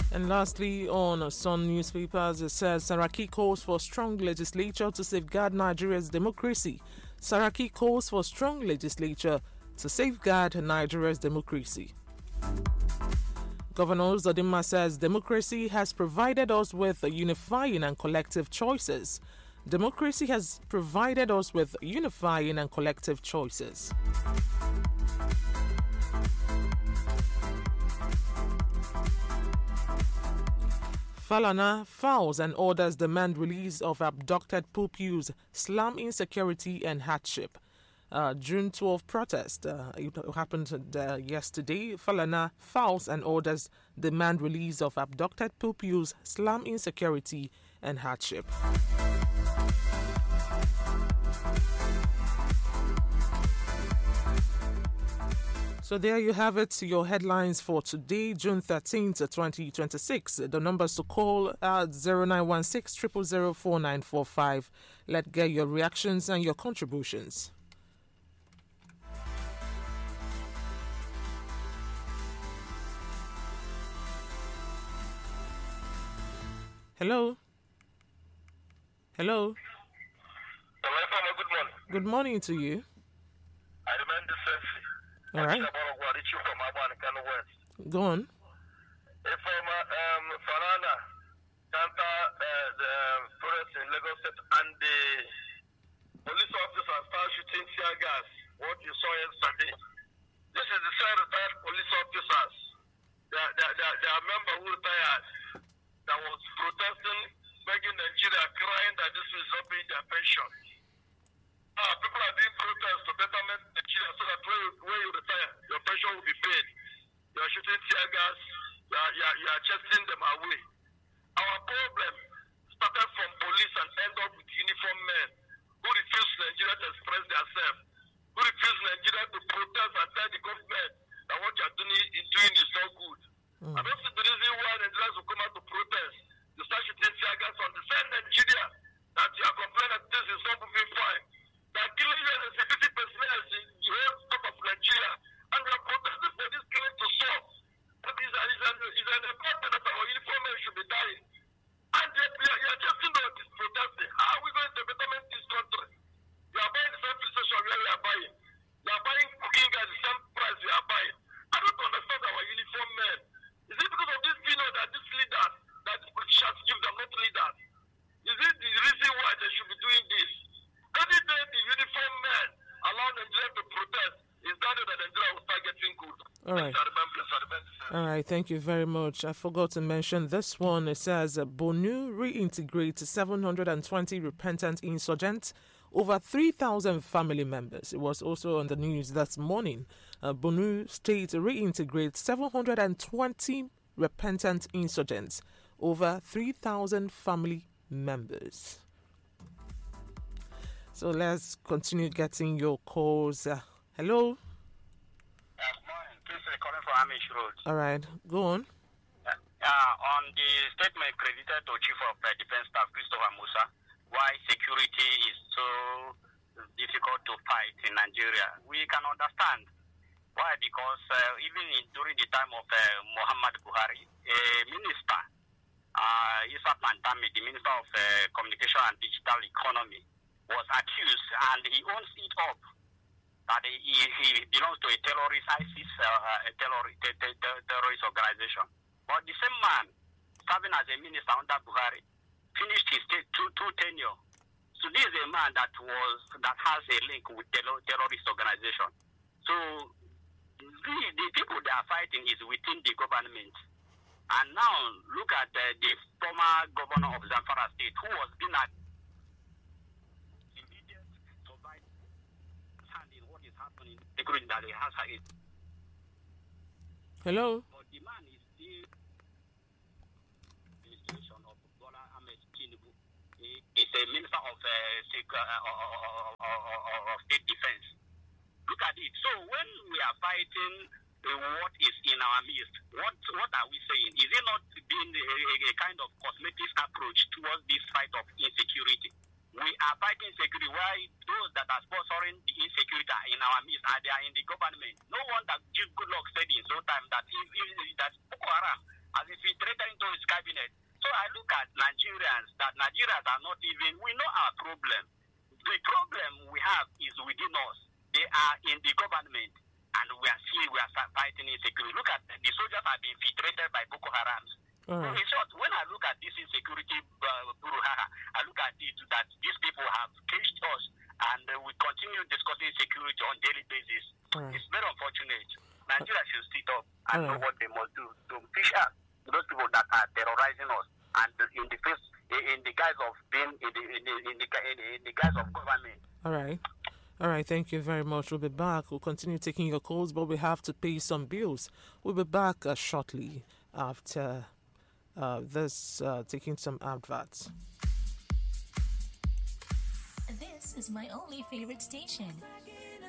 And lastly, on Sun newspapers, it says Saraki calls for strong legislature to safeguard Nigeria's democracy. Saraki calls for strong legislature to safeguard Nigeria's democracy. Governor Uzodinma says democracy has provided us with unifying and collective choices. Democracy has provided us with unifying and collective choices. Falana files and orders demand release of abducted pupils, slum insecurity and hardship. June 12 protest. It happened yesterday. Falana files and orders demand release of abducted pupils, slum insecurity and hardship. So there you have it, your headlines for today, June 13th, 2026. The numbers to call are 0916 000 4945. Let's get your reactions and your contributions. Hello? Hello? Hello, good morning. Good morning to you. I remain the same. All right. Go on. If Falana, Santa, the forest in Lagos State, and the police officers start shooting tear gas, what you saw yesterday. This is the same retired police officers. They are member who retired that was protesting, begging Nigeria, crying that this is not paying their pension. People are doing protests to betterment Nigeria so that when you retire, your pension will be paid. You are shooting tear gas, you are chasing them away. Our problem started from police and ended up with uniformed men who refuse Nigeria to express themselves, who refuse Nigeria to protest and tell the government that what you are doing is not good. I don't see the reason why Nigerians will come out to protest. You start shooting tear gas on the same Nigeria that you are complaining that this is not moving fine. They are killing you as a security personnel in the whole top of Nigeria, and we are protesting for this killing to stop. But it's an important that our uniform men should be dying. And you are just protesting. How are we going to betterment this country? You are buying the same police station where we are buying. You are buying cooking at the same price we are buying. I don't understand our uniform men. Is it because of this that these leaders, that the politicians give them not leaders? Is it the reason why they should be doing this? Every day the uniform men allow Nigeria to protest, is that Nigeria will start getting good. All right. All right, thank you very much. I forgot to mention this one. It says Bonu reintegrates 720 repentant insurgents, over 3,000 family members. It was also on the news this morning. Bonu State reintegrates 720 repentant insurgents, over 3,000 family members. So let's continue getting your calls. Hello? Morning. Please calling from Amish Road. All right, go on. On the statement credited to Chief of Defense Staff Christopher Musa, why security is so difficult to fight in Nigeria, we can understand. Why? Because during the time of Muhammad Buhari, a minister, Issa Pantami, the Minister of Communication and Digital Economy, was accused, and he owns it up, that he belongs to a terrorist ISIS terrorist organization. But the same man, serving as a minister under Buhari, finished his two tenure. So this is a man that has a link with terrorist organization. So the people they are fighting is within the government. And now look at the former governor of Zamfara State, who was being at immediate survival hand in what is happening, including that he has it. Hello? But the man is still administration of Bola Ahmed Tinubu. He is a minister of state defense. Look at it. So when we are fighting what is in our midst, what are we saying? Is it not being a kind of cosmetic approach towards this fight of insecurity? We are fighting insecurity while those that are sponsoring the insecurity are in our midst, they are in the government. No one that Chief Goodluck said in so time that Boko Haram has infiltrated into his cabinet. So I look at Nigerians, that Nigerians are not even, we know our problem. The problem we have is within us. They are in the government, and we are fighting insecurity. Look at the soldiers have been infiltrated by Boko Haram. Right. In short, when I look at this insecurity, I look at it that these people have caged us, and we continue discussing security on a daily basis. Right. It's very unfortunate. Nigeria should sit up and know Right. what they must do to fish out those people that are terrorizing us, and in the guise of being in the guise of government. All right. All right, thank you very much. We'll be back. We'll continue taking your calls, but we have to pay some bills. We'll be back shortly after this, taking some adverts. This is my only favorite station,